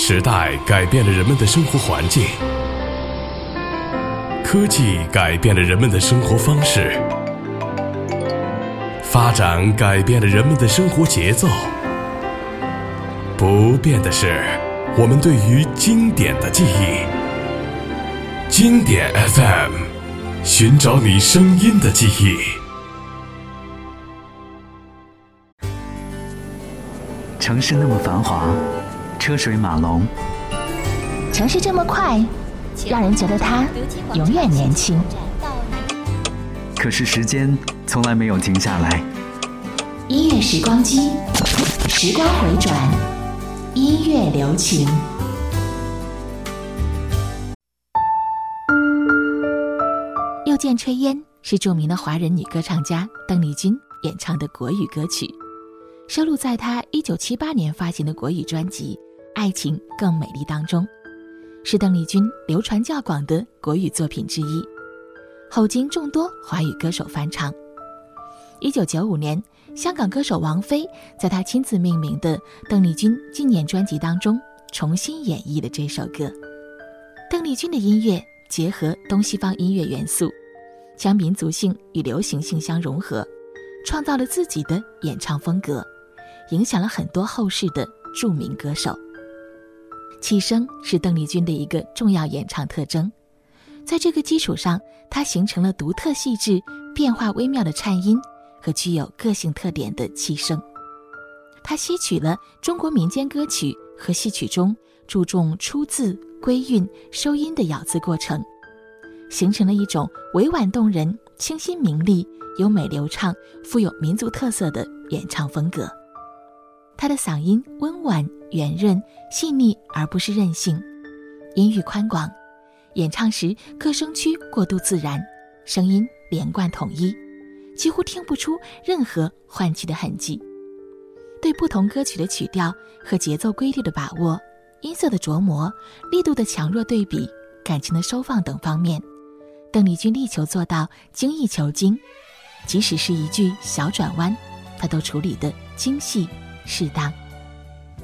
时代改变了人们的生活环境，科技改变了人们的生活方式，发展改变了人们的生活节奏。不变的是我们对于经典的记忆。经典 FM， 寻找你声音的记忆。 城市那么繁华，车水马龙； 城市这么快，让人觉得它永远年轻。 可是时间从来没有停下来。 音乐时光机，时光回转，音乐留情。又见炊烟是著名的华人女歌唱家邓丽君演唱的国语歌曲，收录在她1978年发行的国语专辑《爱情更美丽》当中，是邓丽君流传较广的国语作品之一，后经众多华语歌手翻唱。1995年，香港歌手王菲在她亲自命名的邓丽君纪念专辑当中重新演绎了这首歌。邓丽君的音乐结合东西方音乐元素，将民族性与流行性相融合，创造了自己的演唱风格，影响了很多后世的著名歌手。气声是邓丽君的一个重要演唱特征，在这个基础上，她形成了独特细致、变化微妙的颤音和具有个性特点的气声。她吸取了中国民间歌曲和戏曲中注重出字、归韵、收音的咬字过程，形成了一种委婉动人、清新明丽、优美流畅、富有民族特色的演唱风格。她的嗓音温婉、圆润、细腻，而不是任性，音域宽广，演唱时各声区过渡自然，声音连贯统一，几乎听不出任何换气的痕迹。对不同歌曲的曲调和节奏规律的把握，音色的琢磨，力度的强弱对比，感情的收放等方面，邓丽君力求做到精益求精，即使是一句小转弯，她都处理得精细适当。